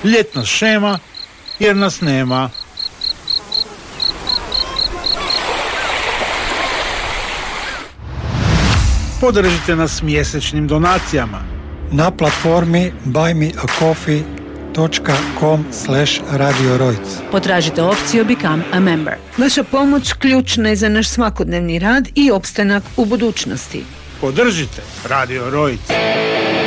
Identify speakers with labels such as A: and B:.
A: Ljetna šema jer nas nema. Podržite nas mjesečnim donacijama
B: na platformi buymeacoffee.com/Radio Rojc.
C: Potražite opciju Become a Member. Vaša pomoć ključna je za naš svakodnevni rad i opstanak u budućnosti.
A: Podržite Radio Rojc.